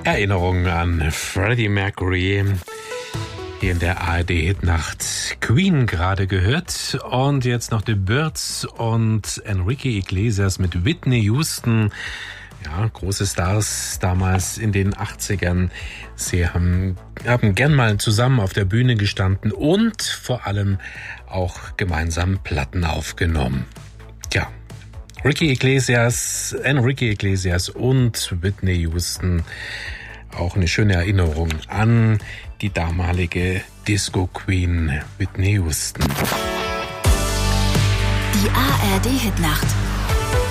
Erinnerungen an Freddie Mercury. Hier in der ARD-Hitnacht Queen gerade gehört. Und jetzt noch The Byrds und Enrique Iglesias mit Whitney Houston. Ja, große Stars damals in den 80ern. Sie haben gern mal zusammen auf der Bühne gestanden und vor allem auch gemeinsam Platten aufgenommen. Tja, Enrique Iglesias und Whitney Houston. Auch eine schöne Erinnerung an die damalige Disco-Queen Whitney Houston. Die ARD-Hitnacht.